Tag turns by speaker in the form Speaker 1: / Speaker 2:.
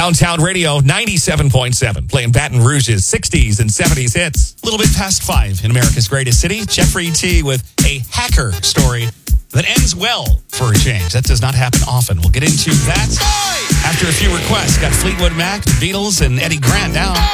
Speaker 1: Downtown Radio 97.7, playing Baton Rouge's 60s and 70s hits. A little bit past 5 in America's greatest city. Jeffrey T. with a hacker story that ends well for a change. That does not happen often. We'll get into that after a few requests. Got Fleetwood Mac, the Beatles, and Eddie Grant now.